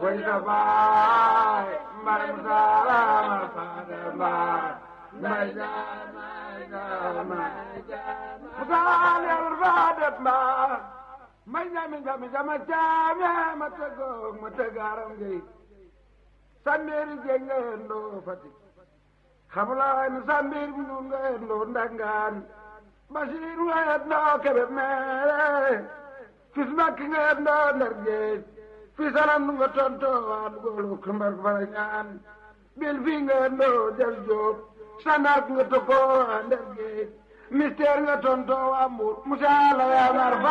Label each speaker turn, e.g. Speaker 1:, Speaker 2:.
Speaker 1: way da baay mbay mu saama faade mbaay mbay jaama jaama mu saama yàlla faade mbaay mbay jaami jaami jaama jaami ma tëggoog ma tëggaaram ngay sambeeri jéeg nga yendoo Fatick xamulaay na sambeeri bu ñu nga yendoo Ndangaan Basiir nga yendoo Kébé meere fis Makki nga yendoo Ndar Géej fi salam nga tontoo waa dugoolu kumbar bara ñaan bil fii nga yendoo Jal Joob sanaat nga tokkoo waa Ndar Géej mystère nga tontoo waa Mbuur musaala yaa mar